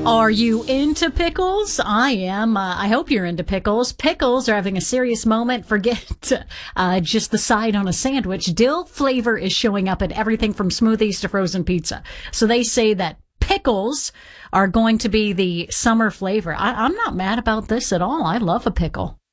Are you into pickles? I am. I hope you're into pickles. Pickles are having a serious moment. Forget just the side on a sandwich. Dill flavor is showing up in everything from smoothies to frozen pizza. So they say that pickles are going to be the summer flavor. I'm not mad about this at all. I love a pickle.